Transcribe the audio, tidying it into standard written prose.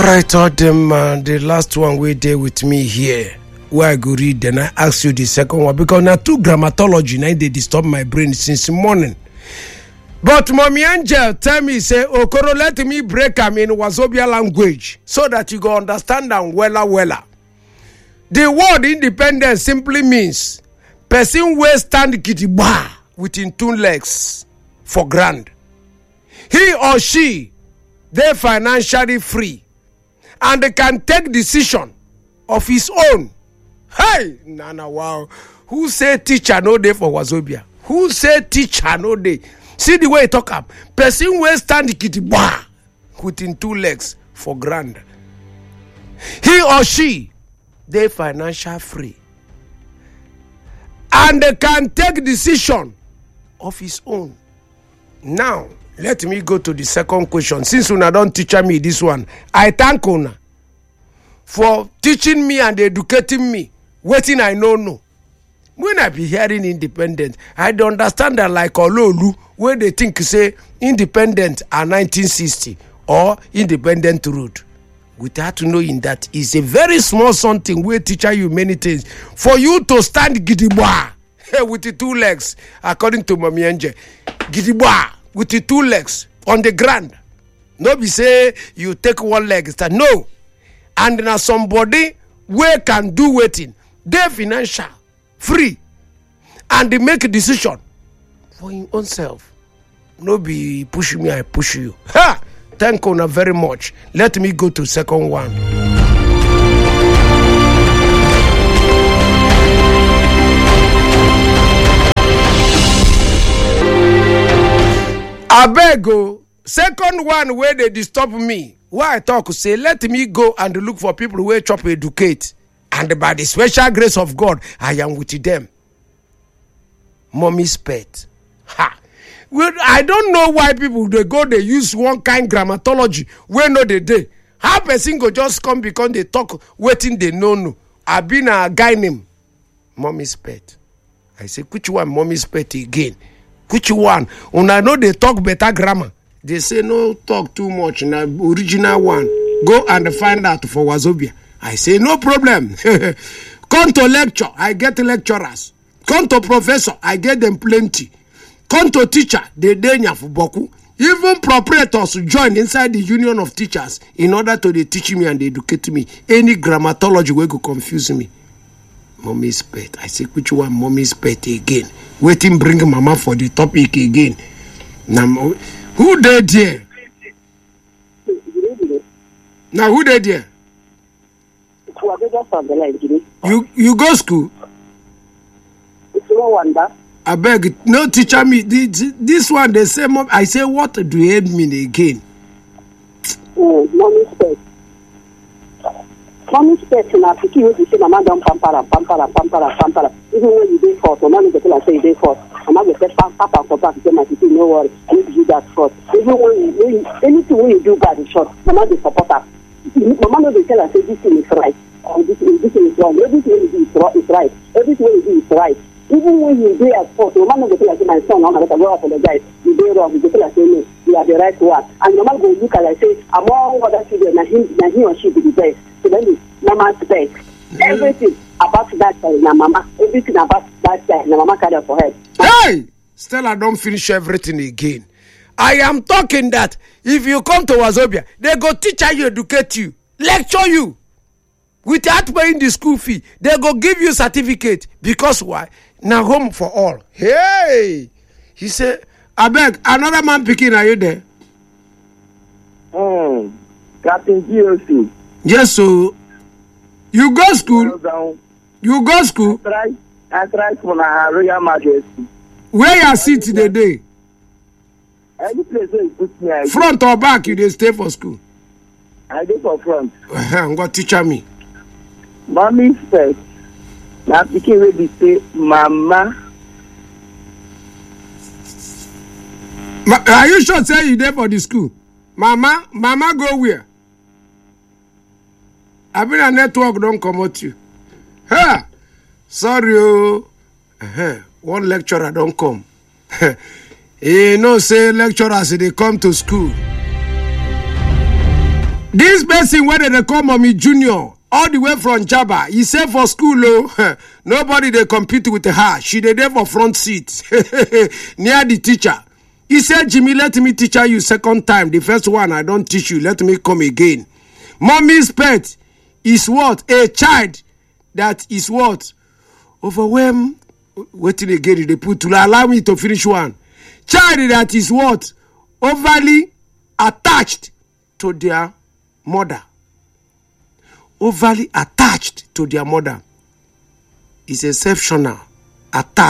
Alright, told them the last one we did with me here, where I go read, then I ask you the second one, because now two grammatology, now they disturb my brain since morning. But Mommy Angel tell me, say, Okoro, let me break them in Wazobia language, so that you go understand them wella. The word independence simply means person will stand gidigba within two legs for grand. He or she, they financially free and they can take decision of his own. Hey, Nana, wow. Who say teacher no day for Wazobia? Who say teacher no day? See the way he talk up. Person will stand gidigba within two legs for grand. He or she, they financial free and they can take decision of his own. Now let me go to the second question. Since una don't teach me this one, I thank una for teaching me and educating me wetin I no. When I be hearing independent, I don't understand that like Ololu, where they think say independent are 1960 or independent route. Without knowing that is a very small something where teach you many things for you to stand gidigba with the two legs, according to Mommy Angel. Gidigba with the two legs on the ground. No be say you take one leg stand. No. And now somebody where can do waiting. They financial free and they make a decision for your own self. No be push me, I push you. Ha! Thank you very much. Let me go to second one. Abego, second one where they disturb me. Why I talk say, let me go and look for people who chop educate. And by the special grace of God, I am with them. Mommy's pet. Ha! Well, I don't know why people they use one kind grammatology where no they do. How person go just come because they talk waiting they no. I been a guy named Mommy's pet. I say, which one Mommy's pet again? Which one? When I know they talk better grammar. They say no talk too much in the original one. Go and find out for Wazobia. I say no problem. Come to lecture, I get lecturers. Come to professor, I get them plenty. Come to teacher, they denya for boku. Even proprietors join inside the union of teachers in order to they teach me and they educate me. Any grammatology will go confuse me. Mommy's pet. I say which one Mommy's pet again? Waiting bring mama for the topic again. Now who they there? Now who they there? You go school? I beg, no teacher me. This one they say, Mom. I say, what do you mean again? Mommy's pet. Mommy's pet na pikin wey be say mama don pampara. Even when you dey first, mama no go tell her say you dey first. Mama go say papa for back say my pikin no worry, I need to do that first. Even when anything when you do bad in short, mama dey support her. Mama no dey tell her say this thing is right or this thing is wrong. Everything you do is right. Everything you do is right. Even when you do at fault, mama no go tell her say my son, I'm going to go apologize. You dey wrong. You go tell her say no, you are the right one. And mama go look at her say among other children, na he or she be the best. So then mama's best. Everything about that child, na mama. Everything about that child, na mama carry for head. Hey! Stella, don't finish everything again. I am talking that if you come to Wazobia, they go teach you, educate you, lecture you. Without paying the school fee, they go give you certificate. Because why? Now home for all. Hey! He said, I beg, another man picking, are you there? Captain GOC. Yes, so you go school? You go school? I try for my Royal Majesty. Where you sit today? Any place where you put me, front or back, you dey stay for school? I go for front. I'm going to teach me. Mommy's pet. Now pikin wey be say mama. Are you sure say you there for the school? Mama go where? I been a network don't come out you. Ha! Sorry, oh. One lecturer don't come. You know, say lecturers they come to school. This person where they call Mommy Junior, all the way from Jaba, he said for school, oh, nobody they compete with her. She they there for front seat near the teacher. He said, Jimmy, let me teach you second time. The first one I don't teach you. Let me come again. Mommy's pet is what? A child that is what? Overwhelmed. Waiting again, they put to allow me to finish one. Child that is what? Overly attached to their mother. Overly attached to their mother is exceptional. Attached.